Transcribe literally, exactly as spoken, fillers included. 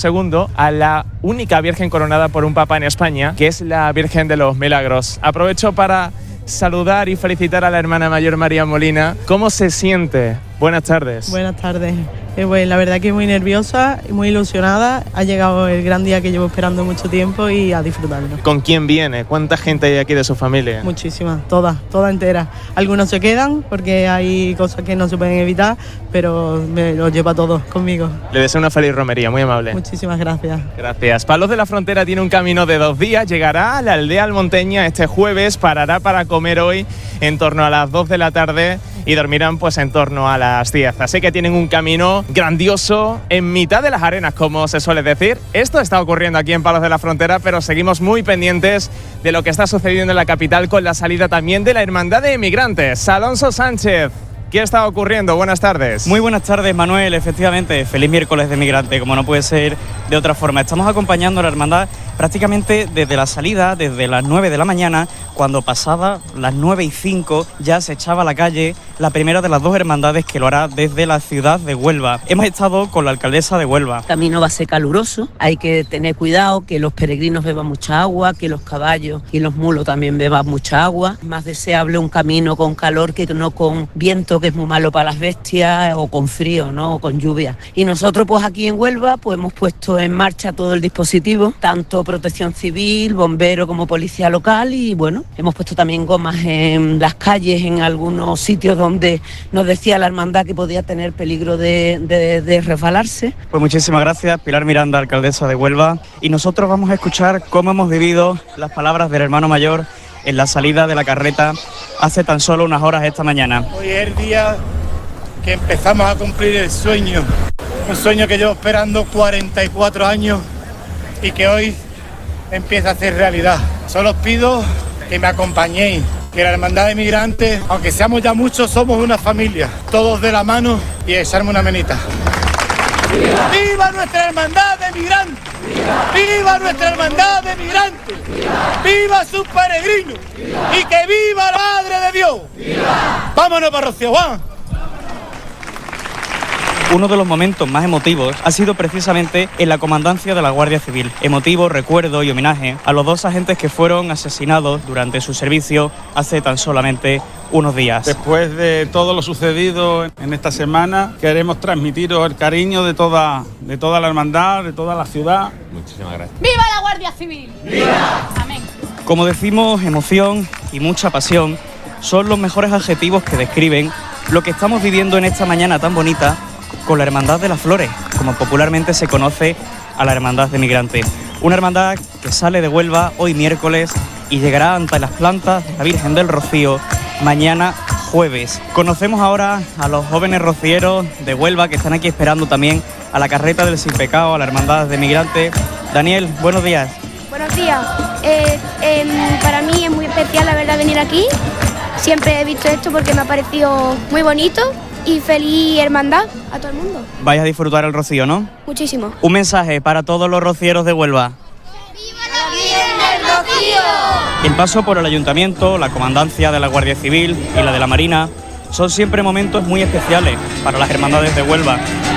segundo a la única Virgen coronada por un Papa en España, que es la Virgen de los Milagros. Aprovecho para saludar y felicitar a la hermana mayor María Molina. ¿Cómo se siente? Buenas tardes. Buenas tardes. Eh, pues, la verdad que muy nerviosa, muy ilusionada. Ha llegado el gran día que llevo esperando mucho tiempo y a disfrutarlo. ¿Con quién viene? ¿Cuánta gente hay aquí de su familia? Muchísimas, todas, todas enteras. Algunos se quedan porque hay cosas que no se pueden evitar, pero me los llevo a todos conmigo. Le deseo una feliz romería, muy amable. Muchísimas gracias. Gracias. Palos de la Frontera tiene un camino de dos días. Llegará a la aldea almonteña este jueves, parará para comer hoy en torno a las dos de la tarde y dormirán pues en torno a las diez. Así que tienen un camino grandioso en mitad de las arenas, como se suele decir. Esto está ocurriendo aquí en Palos de la Frontera, pero seguimos muy pendientes de lo que está sucediendo en la capital con la salida también de la Hermandad de Emigrantes. Alonso Sánchez, ¿qué está ocurriendo? Buenas tardes. Muy buenas tardes, Manuel. Efectivamente, feliz miércoles de Migrante, como no puede ser de otra forma. Estamos acompañando a la hermandad prácticamente desde la salida, desde las nueve de la mañana, cuando pasada las nueve y cinco ya se echaba a la calle la primera de las dos hermandades que lo hará desde la ciudad de Huelva. Hemos estado con la alcaldesa de Huelva. El camino va a ser caluroso, hay que tener cuidado, que los peregrinos beban mucha agua, que los caballos y los mulos también beban mucha agua. Más deseable un camino con calor que no con viento, que es muy malo para las bestias, o con frío, ¿no? O con lluvia. Y nosotros pues aquí en Huelva pues hemos puesto en marcha todo el dispositivo, tanto Protección Civil, bombero como policía local, y bueno, hemos puesto también gomas en las calles, en algunos sitios donde nos decía la hermandad que podía tener peligro de, de, de resbalarse. Pues muchísimas gracias, Pilar Miranda, alcaldesa de Huelva, y nosotros vamos a escuchar cómo hemos vivido las palabras del hermano mayor en la salida de la carreta hace tan solo unas horas esta mañana. Hoy es el día que empezamos a cumplir el sueño, un sueño que llevo esperando cuarenta y cuatro años y que hoy empieza a ser realidad. Solo os pido que me acompañéis, que la Hermandad de Migrantes, aunque seamos ya muchos, somos una familia, todos de la mano, y echarme una menita. ¡Viva, ¡Viva nuestra Hermandad de Migrantes! ¡Viva, ¡Viva nuestra Hermandad de Migrantes! ¡Viva, ¡Viva sus peregrinos! ¡Viva! ¡Y que viva la Madre de Dios! ¡Viva! ¡Vámonos para Rocío, Juan! Uno de los momentos más emotivos ha sido precisamente en la comandancia de la Guardia Civil. Emotivo recuerdo y homenaje a los dos agentes que fueron asesinados durante su servicio hace tan solamente unos días. Después de todo lo sucedido en esta semana, queremos transmitiros el cariño de toda, de toda la hermandad, de toda la ciudad. Muchísimas gracias. ¡Viva la Guardia Civil! ¡Viva! Amén. Como decimos, emoción y mucha pasión son los mejores adjetivos que describen lo que estamos viviendo en esta mañana tan bonita con la Hermandad de las Flores, como popularmente se conoce a la Hermandad de Migrantes. Una hermandad que sale de Huelva hoy miércoles y llegará ante las plantas de la Virgen del Rocío mañana jueves. Conocemos ahora a los jóvenes rocieros de Huelva que están aquí esperando también a la carreta del Sin Pecado, a la Hermandad de Migrantes. Daniel, buenos días. Buenos días. Eh, eh, para mí es muy especial, la verdad, venir aquí. Siempre he visto esto porque me ha parecido muy bonito. Y feliz hermandad a todo el mundo. Vais a disfrutar el rocío, ¿no? Muchísimo. Un mensaje para todos los rocieros de Huelva. ¡Viva la Virgen del Rocío! El paso por el ayuntamiento, la comandancia de la Guardia Civil y la de la Marina son siempre momentos muy especiales para las hermandades de Huelva.